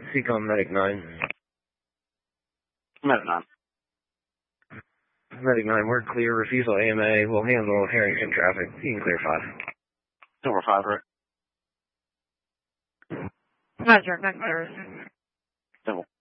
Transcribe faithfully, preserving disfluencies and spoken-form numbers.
Seacom Medic nine. Medic nine. Medic nine, we're clear. Refusal A M A. We'll handle Harrington traffic. You can clear five. Silver five, right? Roger, not clear. Civil.